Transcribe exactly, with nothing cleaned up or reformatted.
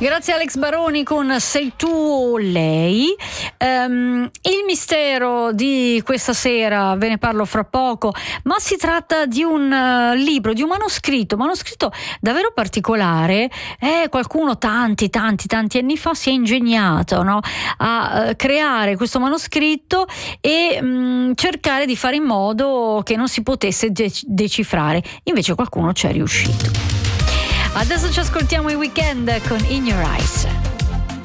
Grazie Alex Baroni con Sei tu o lei. Um, il mistero di questa sera, ve ne parlo fra poco, ma si tratta di un uh, libro, di un manoscritto, manoscritto davvero particolare. Eh, qualcuno tanti, tanti, tanti anni fa si è ingegnato, no, a uh, creare questo manoscritto e um, cercare di fare in modo che non si potesse de- decifrare. Invece qualcuno ci è riuscito. Adesso ci ascoltiamo i Weekend con In Your Eyes.